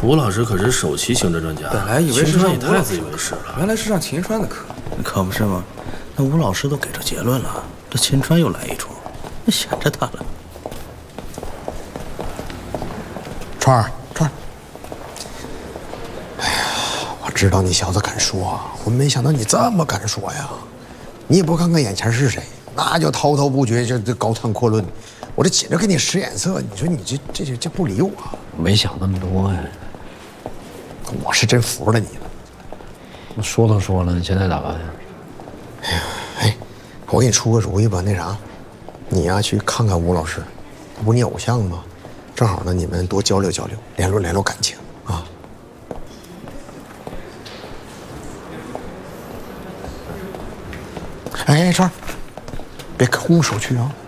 吴老师可是首席行政专家， 本来以为是让也太自以为是了， 原来是上秦川的课， 可不是吗？那吴老师都给出结论了，这秦川又来一出，那闲着他了。 川儿，哎呀，我知道你小子敢说，我没想到你这么敢说呀！你也不看看眼前是谁，那就滔滔不绝，这高谈阔论。我这紧着给你使眼色，你说你这不理我， 没想那么多呀。 我是真服了你了。 那说都说了，你现在咋办呀？ 哎呀，哎，我给你出个主意吧，那啥，你呀去看看吴老师，他不是你偶像吗？正好呢，你们多交流交流，联络感情啊。哎，川儿，别空手去啊！